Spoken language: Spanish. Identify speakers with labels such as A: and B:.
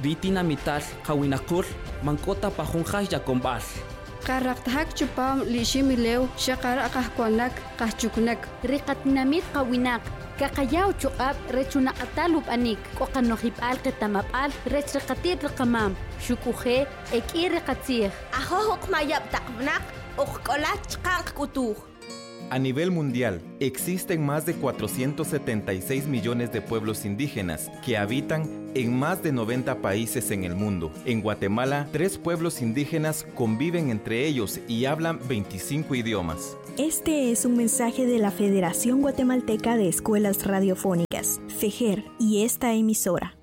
A: ritina mital kawinakul mankota pajunjas yakombal.
B: Qarraqtahak chupam lishimilew shaqar aqahkuanak qahchuknak
C: riqatnamit qawinak kaqayaw chuqab rechunaqatalub anik qoqanoqipal qitamapal rechriqatit riqamam shukuje ekiriqatzij
D: ajojuq mayab taqbnak uqkolat chqanqkutuj.
E: A nivel mundial, existen más de 476 millones de pueblos indígenas que habitan en más de 90 países en el mundo. En Guatemala, 3 pueblos indígenas conviven entre ellos y hablan 25 idiomas.
F: Este es un mensaje de la Federación Guatemalteca de Escuelas Radiofónicas, FEGER, y esta emisora.